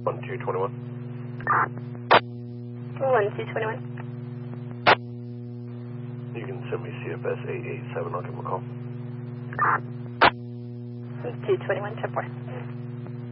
1221. 1221. You can send me CFS 887. I'll give him a call. 221, 10-4.